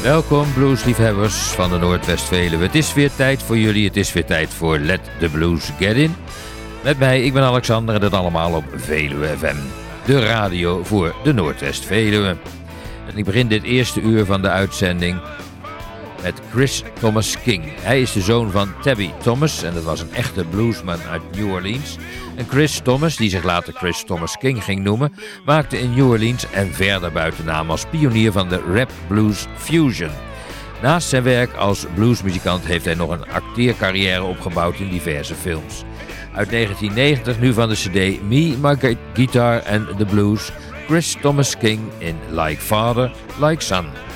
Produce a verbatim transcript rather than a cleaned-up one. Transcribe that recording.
Welkom bluesliefhebbers van de Noordwest-Veluwe. Het is weer tijd voor jullie, het is weer tijd voor Let the Blues Get In. Met mij, ik ben Alexander en dat allemaal op Veluwe F M. De radio voor de Noordwest-Veluwe. En ik begin dit eerste uur van de uitzending met Chris Thomas King. Hij is de zoon van Tabby Thomas en dat was een echte bluesman uit New Orleans. En Chris Thomas, die zich later Chris Thomas King ging noemen, maakte in New Orleans en verder buiten naam als pionier van de rap blues fusion. Naast zijn werk als bluesmuzikant heeft hij nog een acteercarrière opgebouwd in diverse films. Uit negentien negentig nu van de cd Me, My Guitar and the Blues, Chris Thomas King in Like Father, Like Son.